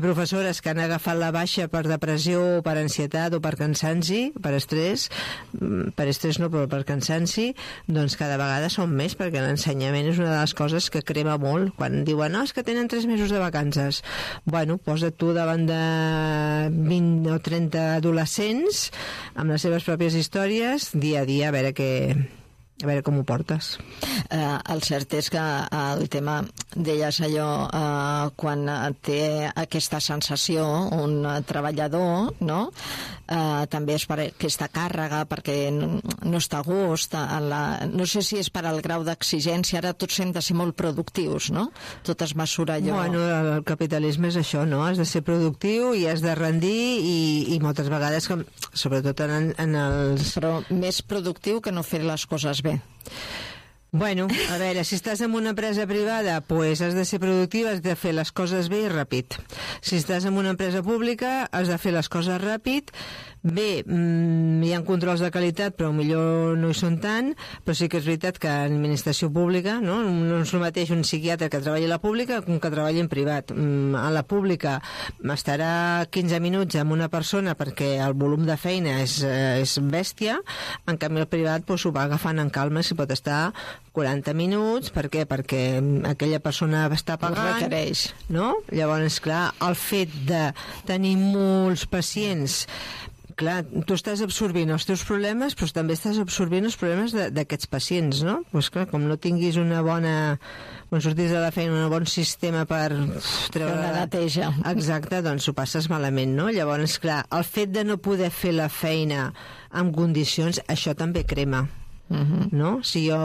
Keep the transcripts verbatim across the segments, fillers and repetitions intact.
professores que han agafat la baixa per depressió, per ansietat o per cansanci, per estrès, per estrès no, però per cansanci, doncs cada vegada són més, perquè l'ensenyament és una de les coses que crema molt. Quan diuen, no, és que tenen tres mesos de vacances. Bueno, posa't tu davant de vint o trenta adolescents amb les seves pròpies històries, dia a dia, a veure què... a veure com ho portes. Eh, el cert és que el tema, deies allò, eh, quan té aquesta sensació un treballador, no? Eh, també és per aquesta càrrega, perquè no, no està a gust. En la, no sé si és per al grau d'exigència, ara tots hem de ser molt productius, no? Tot es mesura allò... Bueno, el capitalisme és això, no? Has de ser productiu i has de rendir i, i moltes vegades, com, sobretot en, en els... Però més productiu que no fer les coses bé. Bueno, a veure, si estàs en una empresa privada, pues has de ser productiu, has de fer les coses bé i ràpid. Si estàs en una empresa pública, has de fer les coses ràpid. Bé, mmm, hi ha controls de qualitat, però millor no hi són tant, però sí que és veritat que en administració pública, no, no és el mateix un psiquiatre que treballi a la pública que un que treballi en privat. Mm, a la pública estarà quinze minuts amb una persona perquè el volum de feina és, és bèstia, en canvi el privat pues, ho va agafant en calma, si pot estar quaranta minuts, per què? Perquè aquella persona està pagant, requereix, no? Llavors, clar, el fet de tenir molts pacients, clar, tu estàs absorbint els teus problemes, però també estàs absorbint els problemes d'aquests pacients, no? Pues clar, com no tinguis una bona... quan sortis de la feina, un bon sistema per treure... una neteja. Exacte, doncs ho passes malament, no? Llavors, clar, el fet de no poder fer la feina en condicions, això també crema. Uh-huh. No? Si jo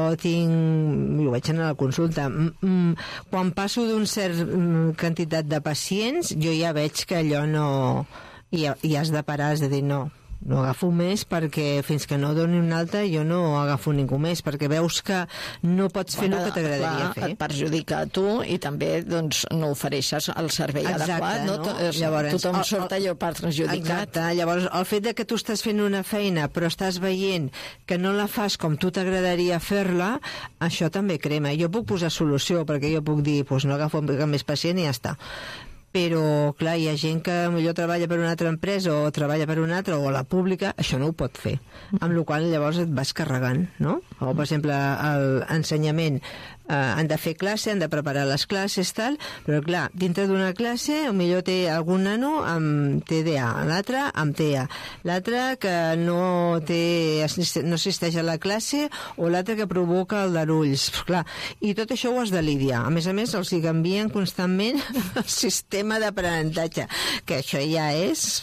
tinc, ho veig anar a la consulta, mm, mm, quan passo d'un cert mm, quantitat de pacients, jo ja veig que allò no... i, i has de parar, has de dir no, no agafo més, perquè fins que no doni un alta jo no agafo ningú més, perquè veus que no pots fer bueno, el que t'agradaria fer. Et perjudica a tu i també doncs, no ofereixes el servei exacte, adequat, no? no? Llavors, tothom el, surt allò perjudicat. Exacte, llavors el fet de que tu estàs fent una feina però estàs veient que no la fas com tu t'agradaria fer-la, això també crema. Jo puc posar solució, perquè jo puc dir pues, no agafo més pacient i ja està. Però, clar, hi ha gent que millor treballa per una altra empresa o treballa per una altra o a la pública, això no ho pot fer. Amb la qual cosa llavors et vas carregant, no? O, per exemple, l'ensenyament eh, han de fer classe, han de preparar les classes, tal, però, clar, dintre d'una classe millor té algun nano amb T D A, l'altre amb T A, l'altre que no té, no assisteix a la classe o l'altre que provoca el d'arulls, clar, i tot això ho has de lidiar. A més a més, els hi canvien constantment el sistema d'aprenentatge, que això ja és...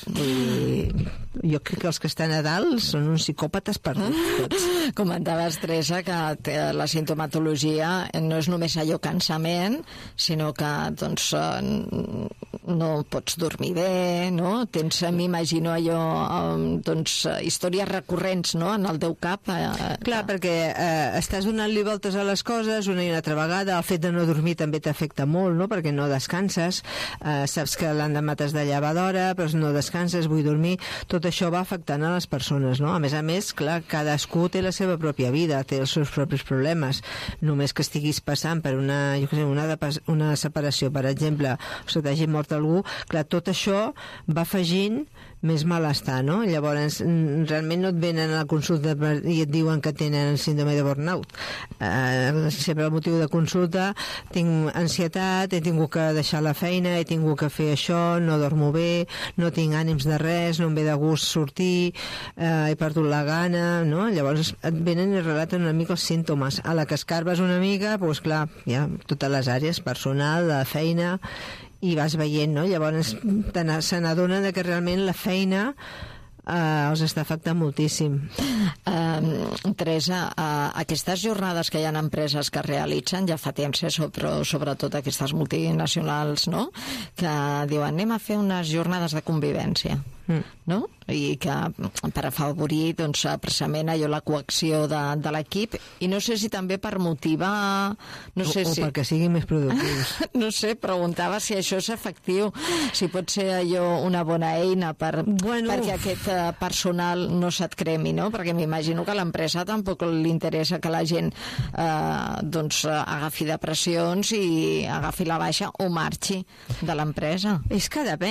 I jo crec que els que estan a dalt són uns psicòpates perduts. Comentaves, Teresa, que la sintomatologia no és només allò cansament, sinó que doncs, no pots dormir bé, no? Tens, m'imagino, allò, doncs, històries recurrents, no?, en el teu cap. Clar, perquè eh, estàs donant-li voltes a les coses una i una altra vegada, el fet de no dormir també t'afecta molt, no?, perquè no descanses, eh, saps que l'endemà t'has de llevar d'hora, però no descanses, vull dormir, tot això va afectant a les persones, no? A més a més, clar, cadascú té la seva pròpia vida, té els seus propis problemes. Només que estiguis passant per una, jo què sé, una, de, una separació, per exemple, o que t'hagi mort algú, clar, tot això va afegint més malestar, no? Llavors, realment no et venen a la consulta i et diuen que tenen síndrome de burnout. Eh, sempre el motiu de consulta, tinc ansietat, he tingut que deixar la feina, he tingut que fer això, no dormo bé, no tinc ànims de res, no em ve de gust sortir, eh, he perdut la gana, no? Llavors et venen i relaten una mica els símptomes. A la que escarbes una mica, doncs clar, hi ha totes les àrees, personal, de feina, i vas veient, no? Llavors se n'adonen que realment la feina eh, els està afectant moltíssim. Uh, Teresa, uh, aquestes jornades que hi ha empreses que realitzen ja fa temps, eh, sobre, sobretot aquestes multinacionals, no?, que diuen anem a fer unes jornades de convivència. mm. no? I que per afavorir doncs, precisament allò, la coacció de, de l'equip, i no sé si també per motivar, no sé o, si... o perquè siguin més productius. No sé, preguntava si això és efectiu, si pot ser allò una bona eina per, bueno, perquè aquest uh, personal no se't cremi, no? Perquè m'imagino que a l'empresa tampoc li interessa que la gent uh, doncs, uh, agafi depressions i agafi la baixa o marxi de l'empresa. És que depèn.